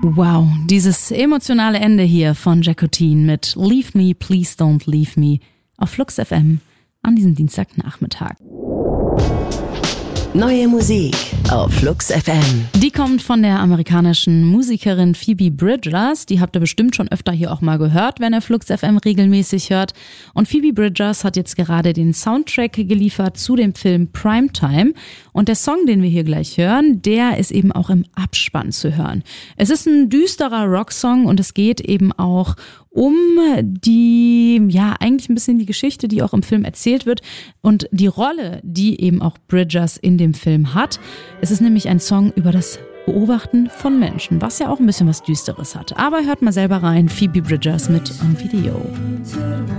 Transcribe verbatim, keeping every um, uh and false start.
Wow, dieses emotionale Ende hier von Jacqueline mit Leave Me, Please Don't Leave Me auf Flux F M an diesem Dienstagnachmittag. Neue Musik auf Flux F M. Die kommt von der amerikanischen Musikerin Phoebe Bridgers. Die habt ihr bestimmt schon öfter hier auch mal gehört, wenn ihr Flux F M regelmäßig hört. Und Phoebe Bridgers hat jetzt gerade den Soundtrack geliefert zu dem Film Primetime. Und der Song, den wir hier gleich hören, der ist eben auch im Abspann zu hören. Es ist ein düsterer Rocksong und es geht eben auch um die, ja, eigentlich ein bisschen die Geschichte, die auch im Film erzählt wird und die Rolle, die eben auch Bridgers in dem Film hat. Es ist nämlich ein Song über das Beobachten von Menschen, was ja auch ein bisschen was Düsteres hat. Aber hört mal selber rein, Phoebe Bridgers mit On Video.